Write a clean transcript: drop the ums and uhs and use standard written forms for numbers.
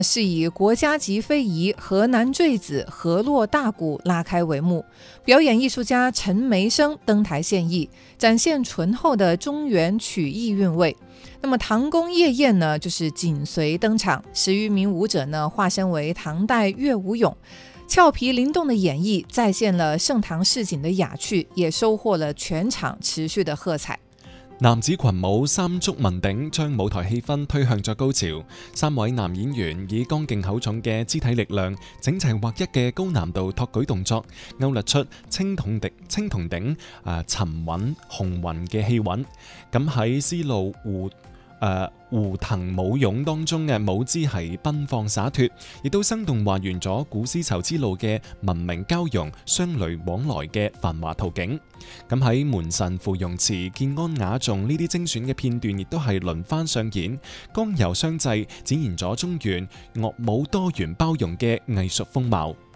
是以国家级非遗河南坠子河洛大鼓拉开帷幕，表演艺术家陈梅生登台献艺，展现醇厚的中原曲艺韵味。那么唐宫夜宴呢，就是紧随登场，10余名舞者呢化身为唐代乐舞俑，俏皮灵动的演绎再现了盛唐市井的雅趣，也收获了全场持續的喝彩。 男子群舞三足問鼎，將舞台氣氛推向咗高潮。3位男演員以剛勁厚重嘅肢體力量、整齊劃一嘅高難度托舉動作，勾勒出青銅鼎、沉穩雄渾嘅氣韻。咁喺絲路胡騰舞俑當中嘅舞姿係奔放灑脱，亦都生動還原咗古絲綢之路嘅文明交融、相類往來嘅繁華圖景。咁喺門神芙蓉詞、建安雅頌呢啲精選嘅片段，亦都係輪番上演，剛柔相濟，展現咗中原樂舞多元包容嘅藝術風貌。